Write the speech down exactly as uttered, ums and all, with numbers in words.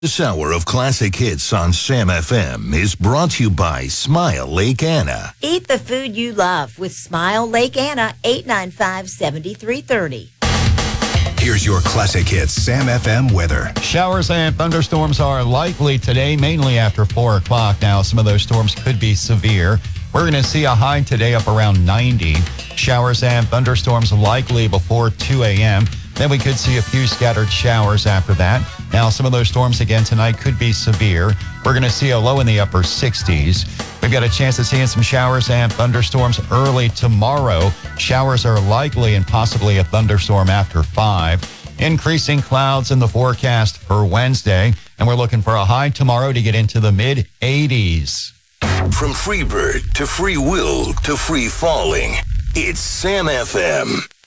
This hour of classic hits on Sam F M is brought to you by Smile Lake Anna. Eat the food you love with Smile Lake Anna, eight nine five, seven three three zero. Here's your classic hits Sam F M weather. Showers and thunderstorms are likely today, mainly after four o'clock. Now, some of those storms could be severe. We're going to see a high today up around ninety. Showers and thunderstorms likely before two a.m. Then we could see a few scattered showers after that. Now, some of those storms again tonight could be severe. We're going to see a low in the upper sixties. We've got a chance of seeing some showers and thunderstorms early tomorrow. Showers are likely and possibly a thunderstorm after five. Increasing clouds in the forecast for Wednesday. And we're looking for a high tomorrow to get into the mid eighties. From Freebird to Free Will to Free Falling, it's Sam F M.